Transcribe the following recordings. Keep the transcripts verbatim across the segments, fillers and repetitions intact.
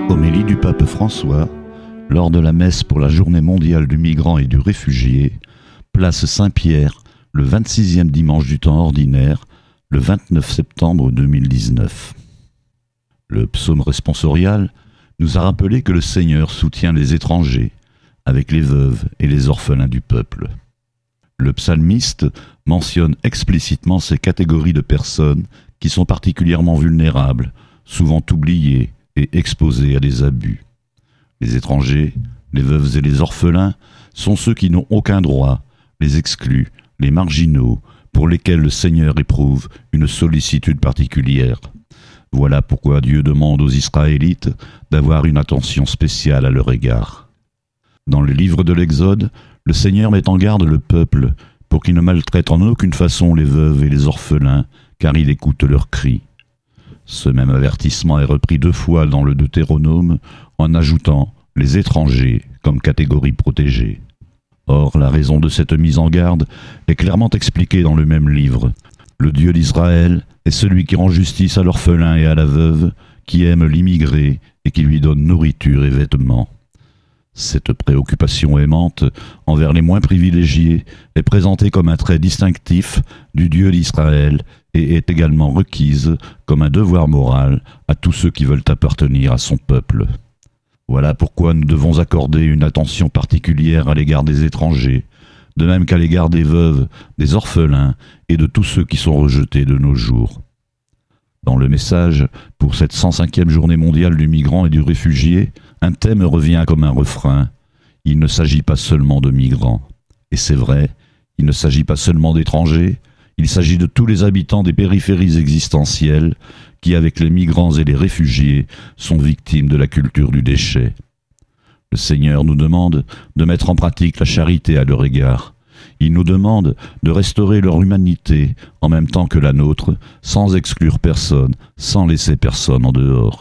Homélie du pape François, lors de la messe pour la journée mondiale du migrant et du réfugié, place Saint-Pierre, le vingt-sixième dimanche du temps ordinaire, le vingt-neuf septembre deux mille dix-neuf. Le psaume responsorial nous a rappelé que le Seigneur soutient les étrangers, avec les veuves et les orphelins du peuple. Le psalmiste mentionne explicitement ces catégories de personnes qui sont particulièrement vulnérables, souvent oubliées et exposées à des abus. Les étrangers, les veuves et les orphelins sont ceux qui n'ont aucun droit, les exclus, les marginaux, pour lesquels le Seigneur éprouve une sollicitude particulière. Voilà pourquoi Dieu demande aux Israélites d'avoir une attention spéciale à leur égard. Dans le livre de l'Exode, le Seigneur met en garde le peuple pour qu'il ne maltraite en aucune façon les veuves et les orphelins, car il écoute leurs cris. Ce même avertissement est repris deux fois dans le Deutéronome, en ajoutant les étrangers comme catégorie protégée. Or, la raison de cette mise en garde est clairement expliquée dans le même livre. Le Dieu d'Israël est celui qui rend justice à l'orphelin et à la veuve, qui aime l'immigré et qui lui donne nourriture et vêtements. Cette préoccupation aimante envers les moins privilégiés est présentée comme un trait distinctif du Dieu d'Israël et est également requise comme un devoir moral à tous ceux qui veulent appartenir à son peuple. Voilà pourquoi nous devons accorder une attention particulière à l'égard des étrangers, de même qu'à l'égard des veuves, des orphelins et de tous ceux qui sont rejetés de nos jours. Dans le message, pour cette cent cinquième journée mondiale du migrant et du réfugié, un thème revient comme un refrain. Il ne s'agit pas seulement de migrants. Et c'est vrai, il ne s'agit pas seulement d'étrangers, il s'agit de tous les habitants des périphéries existentielles qui, avec les migrants et les réfugiés, sont victimes de la culture du déchet. Le Seigneur nous demande de mettre en pratique la charité à leur égard. Il nous demande de restaurer leur humanité en même temps que la nôtre, sans exclure personne, sans laisser personne en dehors.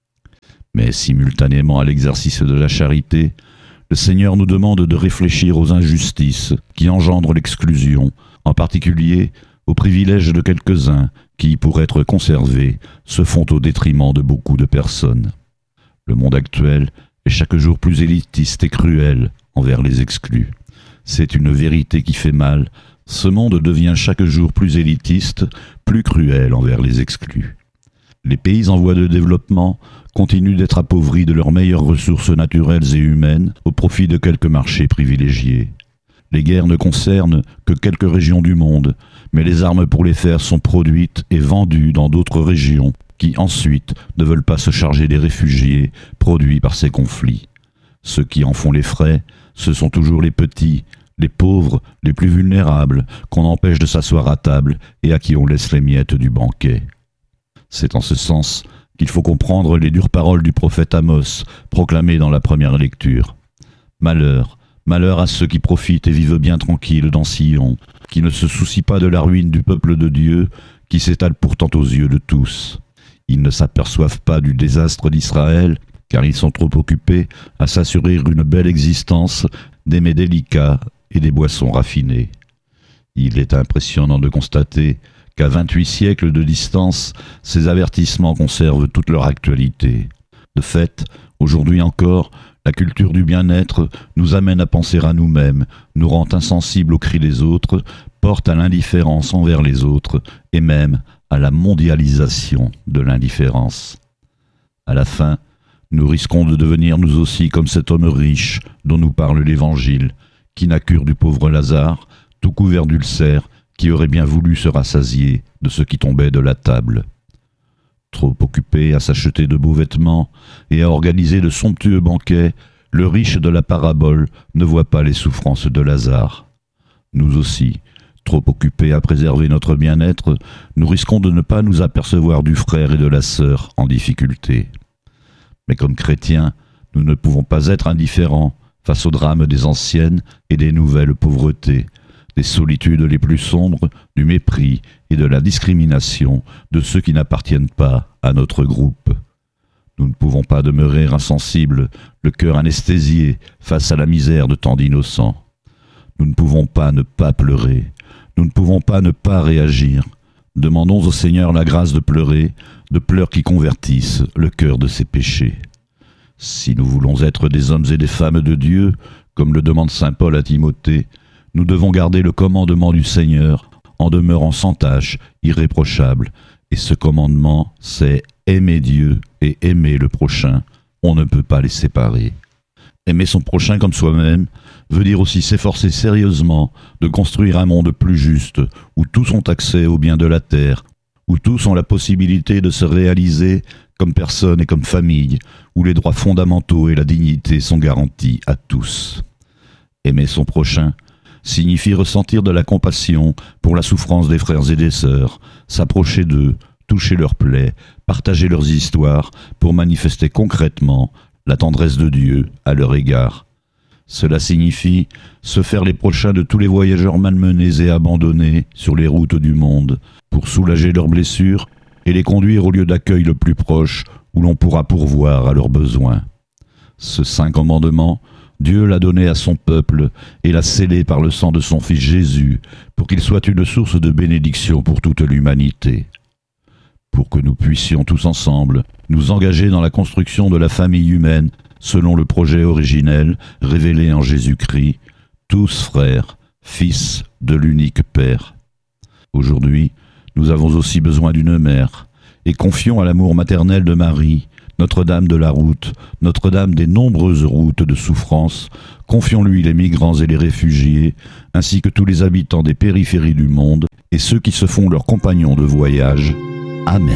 Mais simultanément à l'exercice de la charité, le Seigneur nous demande de réfléchir aux injustices qui engendrent l'exclusion, en particulier aux privilèges de quelques-uns qui, pour être conservés, se font au détriment de beaucoup de personnes. Le monde actuel est chaque jour plus élitiste et cruel envers les exclus. C'est une vérité qui fait mal. Ce monde devient chaque jour plus élitiste, plus cruel envers les exclus. Les pays en voie de développement continuent d'être appauvris de leurs meilleures ressources naturelles et humaines au profit de quelques marchés privilégiés. Les guerres ne concernent que quelques régions du monde, mais les armes pour les faire sont produites et vendues dans d'autres régions qui ensuite ne veulent pas se charger des réfugiés produits par ces conflits. Ceux qui en font les frais, ce sont toujours les petits, les pauvres, les plus vulnérables, qu'on empêche de s'asseoir à table et à qui on laisse les miettes du banquet. C'est en ce sens qu'il faut comprendre les dures paroles du prophète Amos, proclamées dans la première lecture. Malheur, malheur à ceux qui profitent et vivent bien tranquilles dans Sion, qui ne se soucient pas de la ruine du peuple de Dieu, qui s'étale pourtant aux yeux de tous. Ils ne s'aperçoivent pas du désastre d'Israël, car ils sont trop occupés à s'assurer une belle existence, des mets délicats et des boissons raffinées. Il est impressionnant de constater qu'à vingt-huit siècles de distance, ces avertissements conservent toute leur actualité. De fait, aujourd'hui encore, la culture du bien-être nous amène à penser à nous-mêmes, nous rend insensibles aux cris des autres, porte à l'indifférence envers les autres et même à la mondialisation de l'indifférence. À la fin, nous risquons de devenir nous aussi comme cet homme riche dont nous parle l'Évangile, qui n'a cure du pauvre Lazare, tout couvert d'ulcères, qui aurait bien voulu se rassasier de ce qui tombait de la table. Trop occupé à s'acheter de beaux vêtements et à organiser de somptueux banquets, le riche de la parabole ne voit pas les souffrances de Lazare. Nous aussi, trop occupés à préserver notre bien-être, nous risquons de ne pas nous apercevoir du frère et de la sœur en difficulté. Mais comme chrétiens, nous ne pouvons pas être indifférents face aux drames des anciennes et des nouvelles pauvretés, des solitudes les plus sombres, du mépris et de la discrimination de ceux qui n'appartiennent pas à notre groupe. Nous ne pouvons pas demeurer insensibles, le cœur anesthésié face à la misère de tant d'innocents. Nous ne pouvons pas ne pas pleurer, nous ne pouvons pas ne pas réagir. Demandons au Seigneur la grâce de pleurer, de pleurs qui convertissent le cœur de ses péchés. Si nous voulons être des hommes et des femmes de Dieu, comme le demande saint Paul à Timothée, nous devons garder le commandement du Seigneur en demeurant sans tache, irréprochable. Et ce commandement, c'est aimer Dieu et aimer le prochain. On ne peut pas les séparer. Aimer son prochain comme soi-même veut dire aussi s'efforcer sérieusement de construire un monde plus juste, où tous ont accès aux biens de la terre, où tous ont la possibilité de se réaliser comme personne et comme famille, où les droits fondamentaux et la dignité sont garantis à tous. Aimer son prochain signifie ressentir de la compassion pour la souffrance des frères et des sœurs, s'approcher d'eux, toucher leurs plaies, partager leurs histoires pour manifester concrètement la tendresse de Dieu à leur égard. Cela signifie se faire les prochains de tous les voyageurs malmenés et abandonnés sur les routes du monde, pour soulager leurs blessures et les conduire au lieu d'accueil le plus proche où l'on pourra pourvoir à leurs besoins. Ce saint commandement, Dieu l'a donné à son peuple et l'a scellé par le sang de son Fils Jésus, pour qu'il soit une source de bénédiction pour toute l'humanité. Pour que nous puissions tous ensemble nous engager dans la construction de la famille humaine selon le projet originel révélé en Jésus-Christ, tous frères, fils de l'unique Père. Aujourd'hui, nous avons aussi besoin d'une mère, et confions à l'amour maternel de Marie, Notre-Dame de la route, Notre-Dame des nombreuses routes de souffrance, confions-lui les migrants et les réfugiés, ainsi que tous les habitants des périphéries du monde, et ceux qui se font leurs compagnons de voyage. Amen.